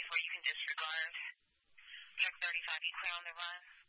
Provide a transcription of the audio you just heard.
where you can disregard. Direct 35, you clear on the run.